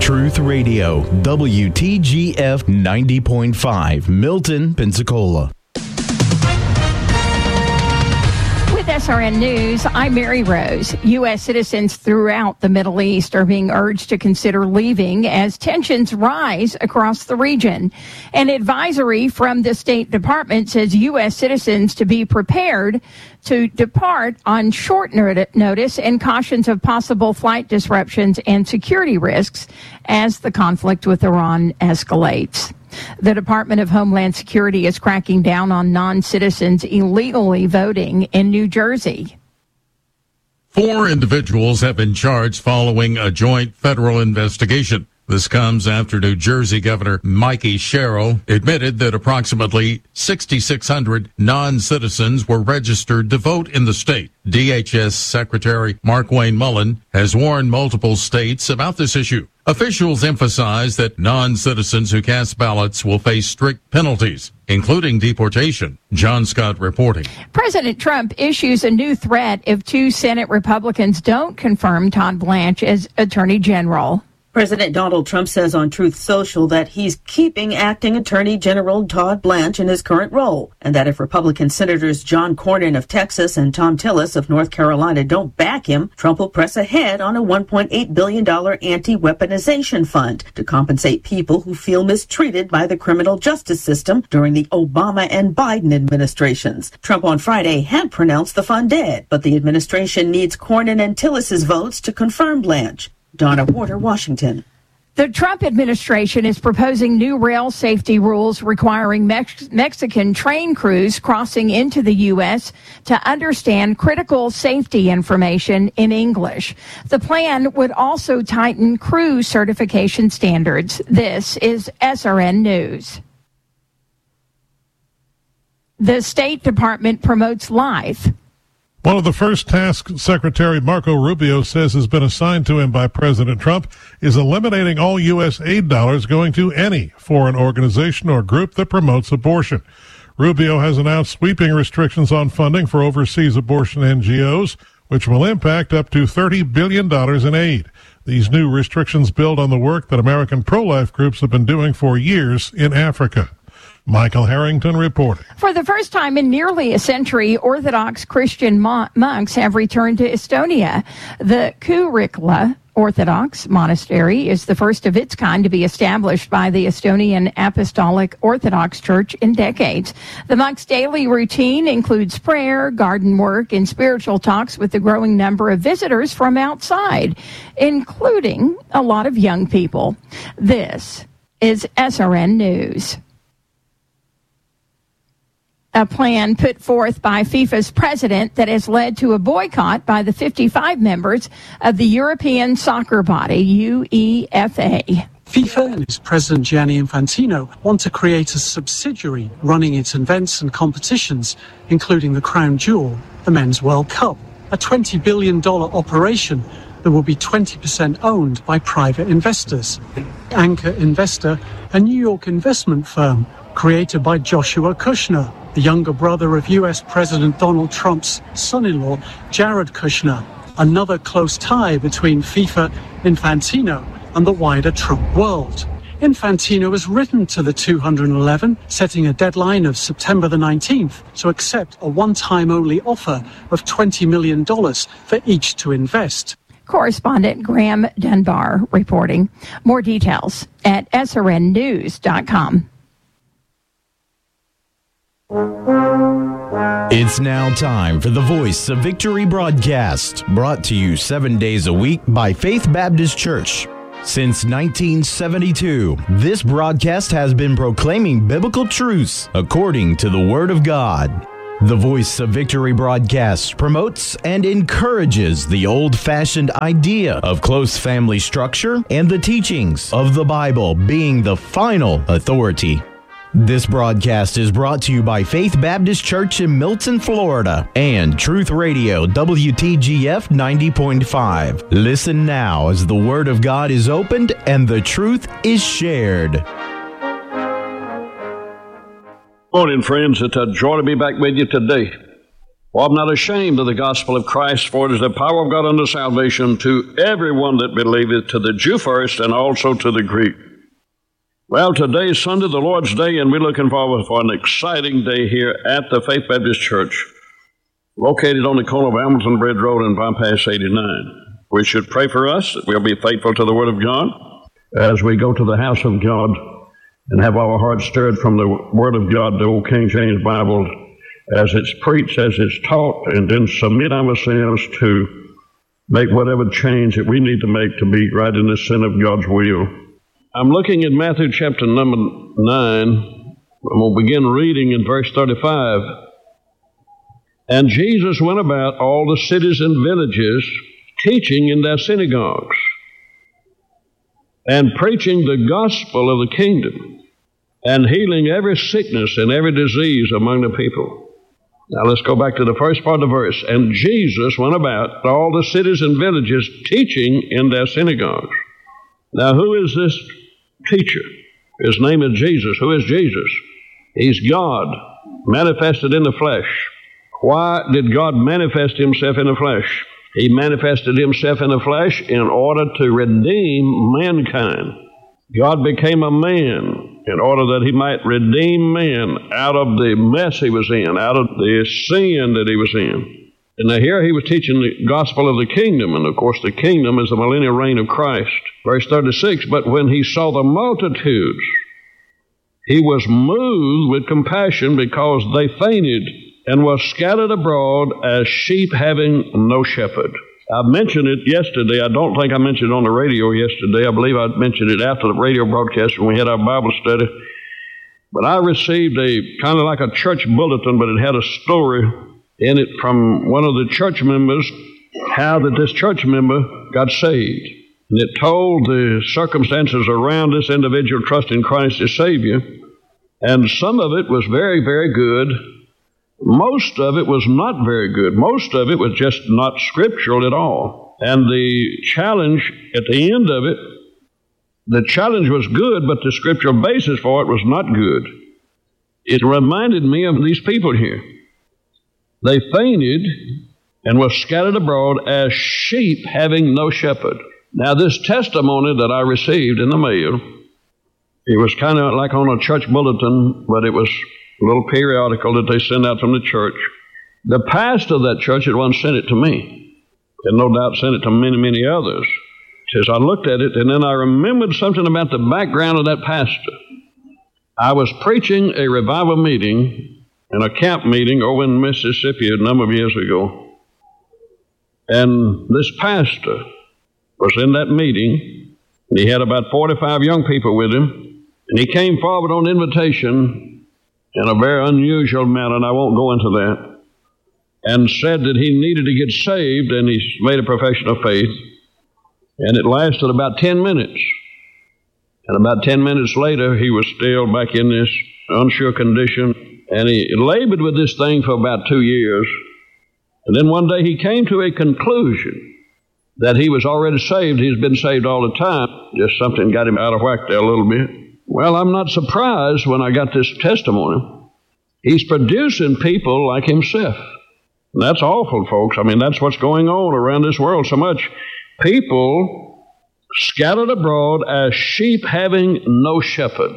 Truth Radio, WTGF 90.5, Milton, Pensacola. With SRN News, I'm Mary Rose. U.S. citizens throughout the Middle East are being urged to consider leaving as tensions rise across the region. An advisory from the State Department says U.S. citizens to be prepared to depart on short notice and cautions of possible flight disruptions and security risks as the conflict with Iran escalates. The Department of Homeland Security is cracking down on non-citizens illegally voting in New Jersey. 4 individuals have been charged following a joint federal investigation. This comes after New Jersey Governor Mikey Sherrill admitted that approximately 6,600 non-citizens were registered to vote in the state. DHS Secretary Markwayne Mullin has warned multiple states about this issue. Officials emphasize that non-citizens who cast ballots will face strict penalties, including deportation. John Scott reporting. President Trump issues a new threat if 2 Senate Republicans don't confirm Todd Blanche as Attorney General. President Donald Trump says on Truth Social that he's keeping acting Attorney General Todd Blanche in his current role, and that if Republican Senators John Cornyn of Texas and Thom Tillis of North Carolina don't back him, Trump will press ahead on a $1.8 billion anti-weaponization fund to compensate people who feel mistreated by the criminal justice system during the Obama and Biden administrations. Trump on Friday had pronounced the fund dead, but the administration needs Cornyn and Tillis's votes to confirm Blanche. Donna Warder, Washington. The Trump administration is proposing new rail safety rules requiring Mexican train crews crossing into the U.S. to understand critical safety information in English. The plan would also tighten crew certification standards. This is SRN News. The State Department promotes life. One of the first tasks Secretary Marco Rubio says has been assigned to him by President Trump is eliminating all U.S. aid dollars going to any foreign organization or group that promotes abortion. Rubio has announced sweeping restrictions on funding for overseas abortion NGOs, which will impact up to $30 billion in aid. These new restrictions build on the work that American pro-life groups have been doing for years in Africa. Michael Harrington reporting. For the first time in nearly a century, Orthodox Christian monks have returned to Estonia. The Kurikla Orthodox Monastery is the first of its kind to be established by the Estonian Apostolic Orthodox Church in decades. The monks' daily routine includes prayer, garden work, and spiritual talks with the growing number of visitors from outside, including a lot of young people. This is SRN News. A plan put forth by FIFA's president that has led to a boycott by the 55 members of the European soccer body, UEFA. FIFA and its president Gianni Infantino want to create a subsidiary running its events and competitions, including the crown jewel, the Men's World Cup, a $20 billion operation that will be 20% owned by private investors. Anchor Investor, a New York investment firm created by Joshua Kushner, the younger brother of U.S. President Donald Trump's son-in-law, Jared Kushner, another close tie between FIFA, Infantino, and the wider Trump world. Infantino has written to the 211, setting a deadline of September the 19th to accept a one-time only offer of $20 million for each to invest. Correspondent Graham Dunbar reporting. More details at srnnews.com. It's now time for the Voice of Victory broadcast, brought to you 7 days a week by Faith Baptist Church. Since 1972, this broadcast has been proclaiming biblical truths according to the Word of God. The Voice of Victory broadcast promotes and encourages the old-fashioned idea of close family structure and the teachings of the Bible being the final authority. This broadcast is brought to you by Faith Baptist Church in Milton, Florida, and Truth Radio, WTGF 90.5. Listen now as the Word of God is opened and the truth is shared. Morning, friends. It's a joy to be back with you today. For I'm not ashamed of the gospel of Christ, for it is the power of God unto salvation to everyone that believeth, to the Jew first, and also to the Greek. Well, today's Sunday, the Lord's Day, and we're looking forward for an exciting day here at the Faith Baptist Church, located on the corner of Hamilton Bridge Road and Bypass 89. We should pray for us that we'll be faithful to the Word of God as we go to the house of God and have our hearts stirred from the Word of God, the old King James Bible, as it's preached, as it's taught, and then submit ourselves to make whatever change that we need to make to be right in the center of God's will. I'm looking at Matthew chapter number 9. We'll begin reading in verse 35. And Jesus went about all the cities and villages, teaching in their synagogues, and preaching the gospel of the kingdom, and healing every sickness and every disease among the people. Now let's go back to the first part of the verse. And Jesus went about all the cities and villages, teaching in their synagogues. Now who is this teacher? His name is Jesus. Who is Jesus? He's God, manifested in the flesh. Why did God manifest himself in the flesh? He manifested himself in the flesh in order to redeem mankind. God became a man in order that he might redeem man out of the mess he was in, out of the sin that he was in. And now here he was teaching the gospel of the kingdom, and of course the kingdom is the millennial reign of Christ. Verse 36, but when he saw the multitudes, he was moved with compassion because they fainted and was scattered abroad as sheep having no shepherd. I mentioned it yesterday. I don't think I mentioned it on the radio yesterday. I believe I mentioned it after the radio broadcast when we had our Bible study. But I received a kind of like a church bulletin, but it had a story in it from one of the church members, how that this church member got saved. And it told the circumstances around this individual trusting Christ as Savior. And some of it was very, very good. Most of it was not very good. Most of it was just not scriptural at all. And the challenge at the end of it, the challenge was good, but the scriptural basis for it was not good. It reminded me of these people here. They fainted and were scattered abroad as sheep having no shepherd. Now this testimony that I received in the mail, it was kind of like on a church bulletin, but it was a little periodical that they send out from the church. The pastor of that church had once sent it to me, and no doubt sent it to many, many others. Says I looked at it, and then I remembered something about the background of that pastor. I was preaching a revival meeting and a camp meeting over in Mississippi a number of years ago, and this pastor was in that meeting, and he had about 45 young people with him, and he came forward on invitation in a very unusual manner, and I won't go into that, and said that he needed to get saved, and he made a profession of faith, and it lasted about 10 minutes. And about 10 minutes later, he was still back in this unsure condition, and he labored with this thing for about 2 years. And then one day he came to a conclusion that he was already saved. He's been saved all the time. Just something got him out of whack there a little bit. Well, I'm not surprised when I got this testimony. He's producing people like himself. And that's awful, folks. I mean, that's what's going on around this world so much. People scattered abroad as sheep having no shepherd.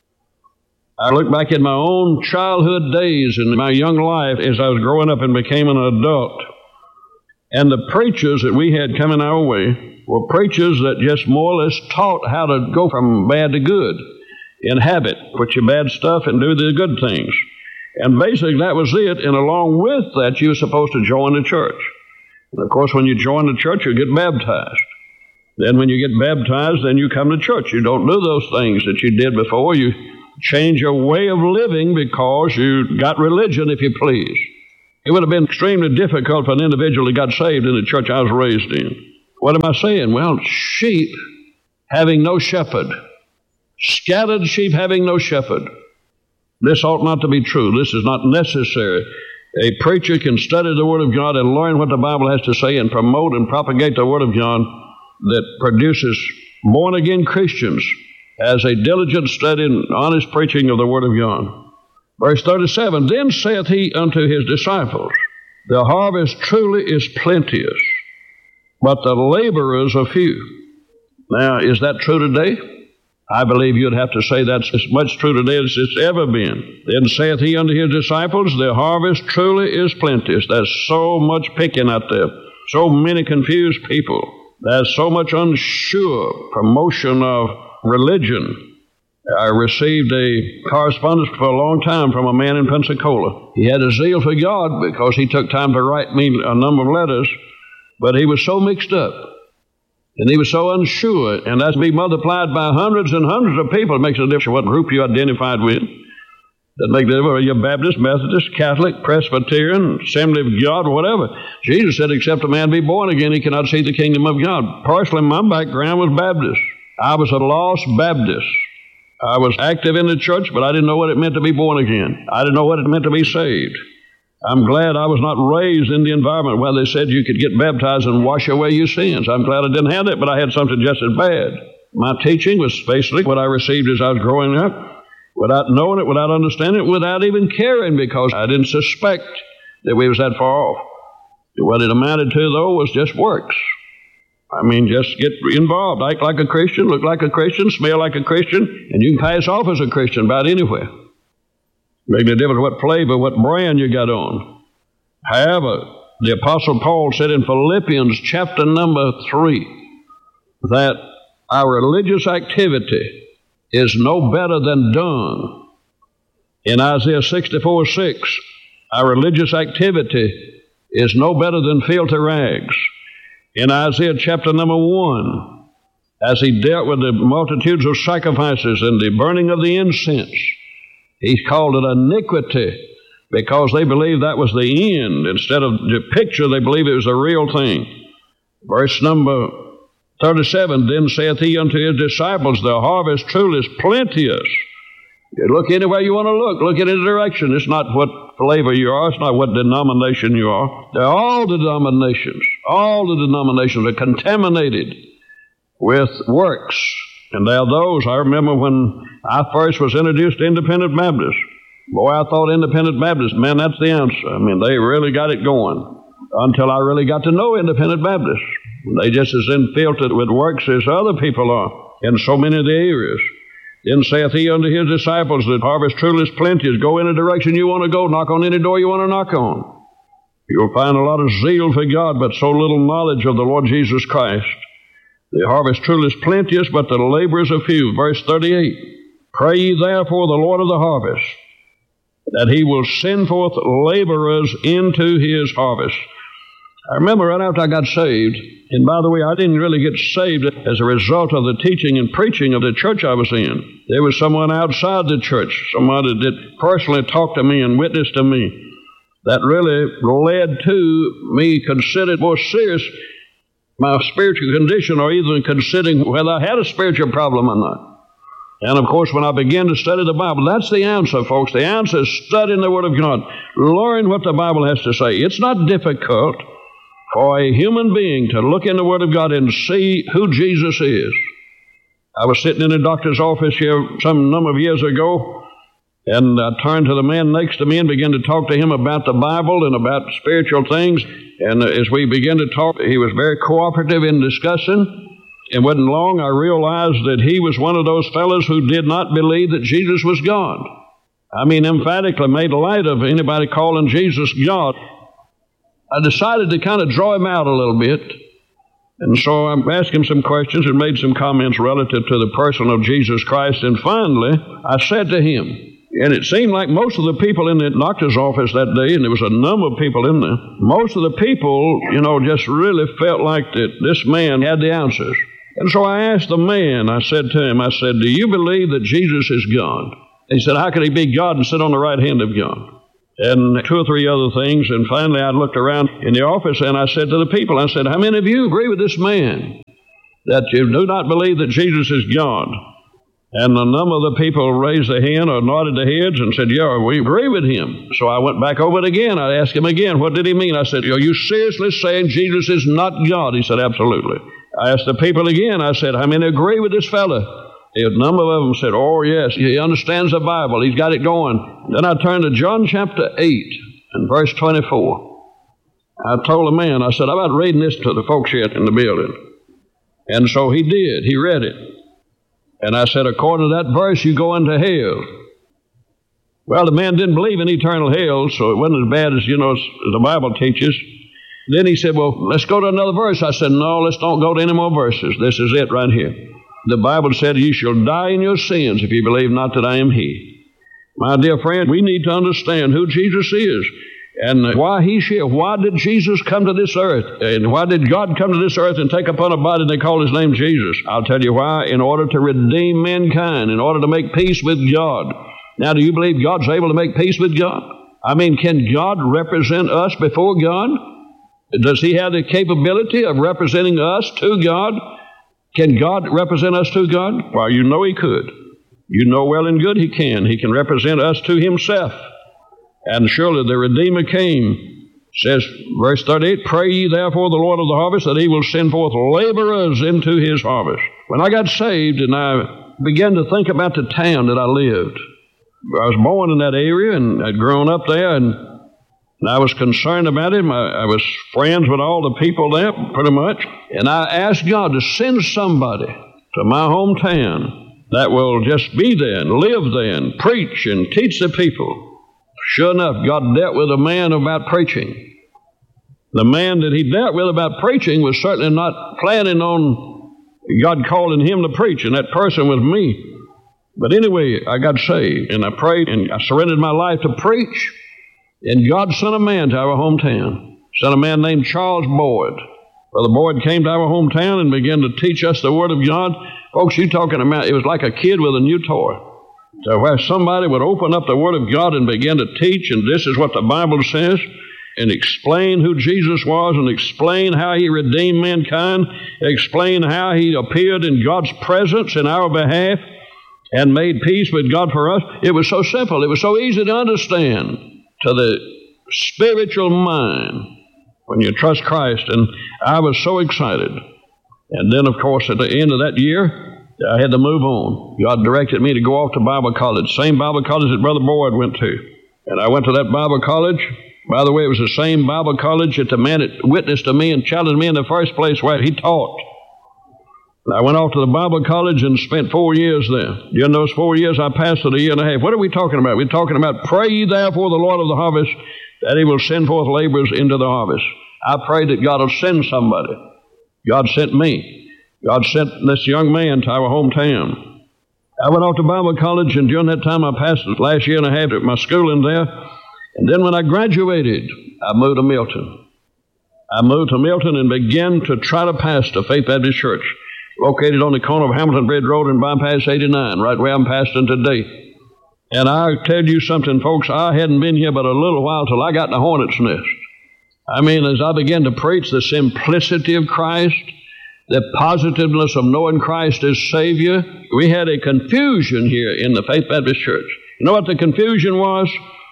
I look back at my own childhood days and my young life as I was growing up and became an adult. And the preachers that we had coming our way were preachers that just more or less taught how to go from bad to good. Inhabit, put your bad stuff and do the good things. And basically that was it, and along with that you were supposed to join the church. And of course when you join the church you get baptized. Then when you get baptized, then you come to church. You don't do those things that you did before. You change your way of living because you got religion, if you please. It would have been extremely difficult for an individual who got saved in the church I was raised in. What am I saying? Well, sheep having no shepherd. Scattered sheep having no shepherd. This ought not to be true. This is not necessary. A preacher can study the Word of God and learn what the Bible has to say and promote and propagate the Word of God that produces born-again Christians as a diligent study and honest preaching of the Word of God. Verse 37, then saith he unto his disciples, The harvest truly is plenteous, but the laborers are few. Now, is that true today? I believe you'd have to say that's as much true today as it's ever been. Then saith he unto his disciples, the harvest truly is plenteous. There's so much picking out there, so many confused people. There's so much unsure promotion of religion. I received a correspondence for a long time from a man in Pensacola. He had a zeal for God because he took time to write me a number of letters, but he was so mixed up. And he was so unsure, and that's be multiplied by hundreds and hundreds of people. It makes a difference what group you identified with. That make the difference whether you're Baptist, Methodist, Catholic, Presbyterian, Assembly of God, whatever. Jesus said, except a man be born again, he cannot see the kingdom of God. Partially, my background was Baptist. I was a lost Baptist. I was active in the church, but I didn't know what it meant to be born again. I didn't know what it meant to be saved. I'm glad I was not raised in the environment where they said you could get baptized and wash away your sins. I'm glad I didn't have that, but I had something just as bad. My teaching was basically what I received as I was growing up, without knowing it, without understanding it, without even caring, because I didn't suspect that we was that far off. What it amounted to, though, was just works. I mean, just get involved, act like a Christian, look like a Christian, smell like a Christian, and you can pass off as a Christian about anywhere. Make no difference what flavor, what brand you got on. However, the Apostle Paul said in Philippians chapter number 3 that our religious activity is no better than dung. In Isaiah 64:6, our religious activity is no better than filthy rags. In Isaiah chapter number 1, as he dealt with the multitudes of sacrifices and the burning of the incense, he called it iniquity because they believed that was the end. Instead of the picture, they believed it was a real thing. Verse number 37, then saith he unto his disciples, the harvest truly is plenteous. You look anywhere you want to look in any direction. It's not what flavor you are, it's not what denomination you are. They're all the denominations are contaminated with works. And there are those, I remember when I first was introduced to Independent Baptist. Boy, I thought Independent Baptist, man, that's the answer. I mean, they really got it going. Until I really got to know Independent Baptist. They just as infiltrated with works as other people are in so many of the areas. Then saith he unto his disciples, the harvest truly is plenteous. Go in the direction you want to go. Knock on any door you want to knock on. You'll find a lot of zeal for God, but so little knowledge of the Lord Jesus Christ. The harvest truly is plenteous, but the laborers are few. Verse 38, pray ye therefore the Lord of the harvest, that he will send forth laborers into his harvest. I remember right after I got saved, and by the way, I didn't really get saved as a result of the teaching and preaching of the church I was in. There was someone outside the church, somebody that personally talked to me and witnessed to me, that really led to me considering more serious my spiritual condition, or even considering whether I had a spiritual problem or not. And of course, when I began to study the Bible, that's the answer, folks. The answer is studying the Word of God, learning what the Bible has to say. It's not difficult for a human being to look in the Word of God and see who Jesus is. I was sitting in a doctor's office here some number of years ago, and I turned to the man next to me and began to talk to him about the Bible and about spiritual things. And as we began to talk, he was very cooperative in discussing. And wasn't long, I realized that he was one of those fellows who did not believe that Jesus was God. I mean, emphatically made light of anybody calling Jesus God. I decided to kind of draw him out a little bit. And so I asked him some questions and made some comments relative to the person of Jesus Christ. And finally, I said to him, and it seemed like most of the people in the doctor's office that day, and there was a number of people in there, most of the people, just really felt like that this man had the answers. And so I asked the man, I said to him, do you believe that Jesus is God? He said, how could he be God and sit on the right hand of God? And two or three other things. And finally, I looked around in the office and I said to the people, how many of you agree with this man that you do not believe that Jesus is God? And a number of the people raised their hand or nodded their heads and said, yeah, we agree with him. So I went back over it again. I asked him again, what did he mean? I said, are you seriously saying Jesus is not God? He said, absolutely. I asked the people again, I said, how many agree with this fella? A number of them said, oh, yes, he understands the Bible. He's got it going. Then I turned to John chapter 8 and verse 24. I told the man, I said, how about reading this to the folks here in the building? And so he did. He read it. And I said, according to that verse, you go into hell. Well, the man didn't believe in eternal hell, so it wasn't as bad as, as the Bible teaches. Then he said, well, let's go to another verse. I said, no, let's don't go to any more verses. This is it right here. The Bible said, you shall die in your sins if you believe not that I am he. My dear friend, we need to understand who Jesus is and why he's here. Why did Jesus come to this earth? And why did God come to this earth and take upon a body and they call his name Jesus? I'll tell you why. In order to redeem mankind, in order to make peace with God. Now, do you believe God's able to make peace with God? I mean, can God represent us before God? Does he have the capability of representing us to God? Can God represent us to God? Well, you know he could. You know well and good he can. He can represent us to himself. And surely the Redeemer came. Says, verse 38, pray ye therefore the Lord of the harvest that he will send forth laborers into his harvest. When I got saved and I began to think about the town that I lived, I was born in that area and I'd grown up there and I was concerned about him. I was friends with all the people there, pretty much. And I asked God to send somebody to my hometown that will just be there and live there and preach and teach the people. Sure enough, God dealt with a man about preaching. The man that he dealt with about preaching was certainly not planning on God calling him to preach, and that person was me. But anyway, I got saved, and I prayed, and I surrendered my life to preach. And God sent a man to our hometown. Sent a man named Charles Boyd. Brother Boyd came to our hometown and began to teach us the Word of God. Folks, you talking about, it was like a kid with a new toy. So where somebody would open up the Word of God and begin to teach, and this is what the Bible says, and explain who Jesus was, and explain how he redeemed mankind, explain how he appeared in God's presence in our behalf, and made peace with God for us. It was so simple. It was so easy to understand to the spiritual mind when you trust Christ, and I was so excited. And then, of course, at the end of that year, I had to move on. God directed me to go off to Bible college, same Bible college that Brother Boyd went to. And I went to that Bible college. By the way, it was the same Bible college that the man that witnessed to me and challenged me in the first place where he taught. And I went off to the Bible college and spent 4 years there. During those 4 years, I pastored a year and a half. What are we talking about? We're talking about, pray ye therefore the Lord of the harvest, that he will send forth laborers into the harvest. I pray that God will send somebody. God sent me. God sent this young man to our hometown. I went off to Bible college, and during that time, I pastored the last year and a half at my schooling there. And then when I graduated, I moved to Milton. I moved to Milton and began to try to pastor Faith Baptist Church, located on the corner of Hamilton Bridge Road and Bypass 89, right where I'm pastoring today. And I tell you something, folks, I hadn't been here but a little while till I got in the hornet's nest. I mean, as I began to preach the simplicity of Christ, the positiveness of knowing Christ as Savior, we had a confusion here in the Faith Baptist Church. You know what the confusion was?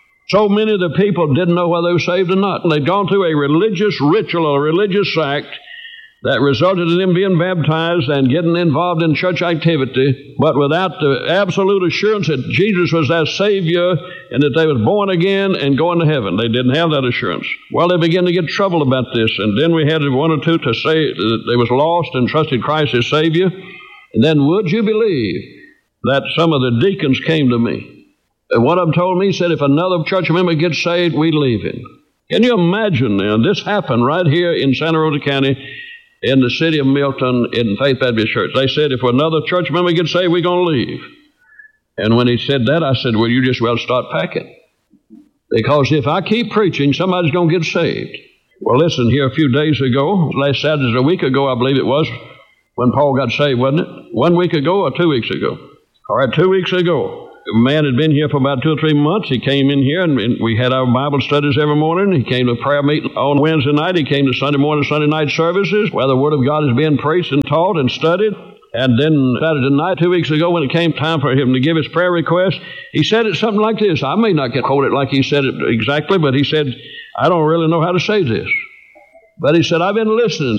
So many of the people didn't know whether they were saved or not. And they'd gone through a religious ritual or a religious act that resulted in them being baptized and getting involved in church activity, but without the absolute assurance that Jesus was their Savior and that they was born again and going to heaven. They didn't have that assurance. Well, they began to get trouble about this, and then we had one or two to say that they was lost and trusted Christ as Savior. And then would you believe that some of the deacons came to me? And one of them told me, said, if another church member gets saved, we leave him. Can you imagine now? This happened right here in Santa Rosa County, in the city of Milton, in Faith Baptist Church. They said, if another church member gets saved, we're going to leave. And when he said that, I said, well, you just well start packing. Because if I keep preaching, somebody's going to get saved. Well, listen, here a few days ago, last Saturday, a week ago, I believe it was, when Paul got saved, wasn't it? 1 week ago or 2 weeks ago? All right, 2 weeks ago. A man had been here for about 2 or 3 months. He came in here, and we had our Bible studies every morning. He came to prayer meeting on Wednesday night. He came to Sunday morning, Sunday night services, where the Word of God is being preached and taught and studied. And then Saturday night, 2 weeks ago, when it came time for him to give his prayer request, he said it something like this. I may not get quoted like he said it exactly, but he said, I don't really know how to say this. But he said, I've been listening